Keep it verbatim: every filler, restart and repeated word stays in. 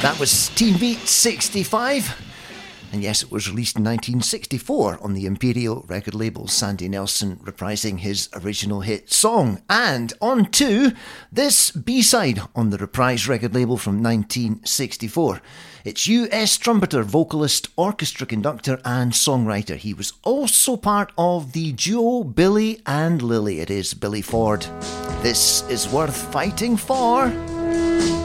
That was Teen Beat sixty-five. And yes, it was released in nineteen sixty-four on the Imperial record label. Sandy Nelson reprising his original hit song. And on to this B-side on the Reprise record label from nineteen sixty-four. It's U S trumpeter, vocalist, orchestra conductor and songwriter. He was also part of the duo Billy and Lily. It is Billy Ford. This is Worth Fighting For.